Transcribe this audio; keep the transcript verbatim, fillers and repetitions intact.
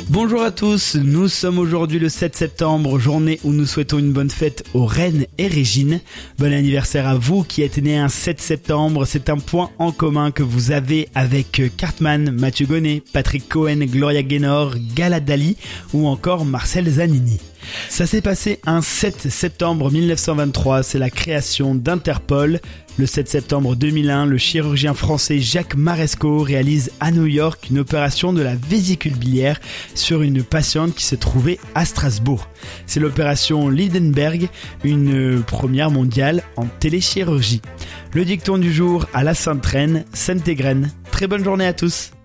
Bonjour à tous, nous sommes aujourd'hui le sept septembre, journée où nous souhaitons une bonne fête aux reines et régines. Bon anniversaire à vous qui êtes nés un sept septembre, c'est un point en commun que vous avez avec Cartman, Mathieu Gonnet, Patrick Cohen, Gloria Gaynor, Gala Dali ou encore Marcel Zanini. Ça s'est passé un sept septembre mille neuf cent vingt-trois, c'est la création d'Interpol. Le sept septembre deux mille un, le chirurgien français Jacques Marescot réalise à New York une opération de la vésicule biliaire sur une patiente qui se trouvait à Strasbourg. C'est l'opération Lindenberg, une première mondiale en téléchirurgie. Le dicton du jour à la Sainte Reine, Sainte et Graine. Très bonne journée à tous.